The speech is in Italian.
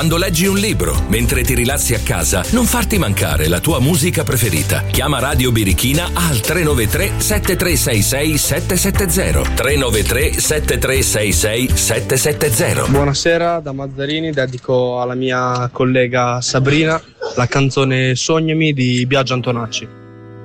quando leggi un libro, mentre ti rilassi a casa, non farti mancare la tua musica preferita. Chiama Radio Birichina al 393 7366 770. 393 7366 770. Buonasera, da Mazzarini dedico alla mia collega Sabrina la canzone Sognami di Biagio Antonacci.